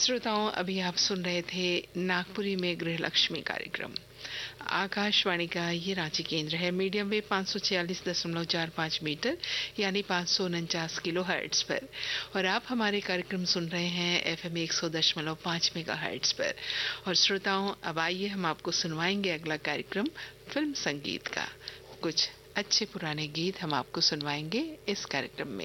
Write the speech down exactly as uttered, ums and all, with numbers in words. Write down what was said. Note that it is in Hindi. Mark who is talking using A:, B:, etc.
A: श्रोताओं, अभी आप सुन रहे थे नागपुरी में गृहलक्ष्मी कार्यक्रम। आकाशवाणी का ये रांची केंद्र है। मीडियम वेव पाँच सौ छियालीस दशमलव चार पाँच मीटर यानी पाँच सौ उनचास किलो हर्ट्ज पर, और आप हमारे कार्यक्रम सुन रहे हैं एफएम एक सौ दशमलव पाँच मेगा हर्ट्ज पर। और श्रोताओं, अब आइए हम आपको सुनवाएंगे अगला कार्यक्रम फिल्म संगीत का। कुछ अच्छे पुराने गीत हम आपको सुनवाएंगे इस कार्यक्रम में।